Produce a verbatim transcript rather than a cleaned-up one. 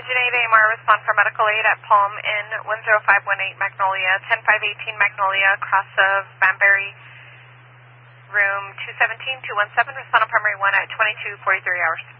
Engine eight A M R, respond for medical aid at Palm Inn, one zero five one eight Magnolia, ten five eighteen Magnolia, cross of Banbury, room two seventeen two one seven, respond on primary one at twenty-two forty-three hours.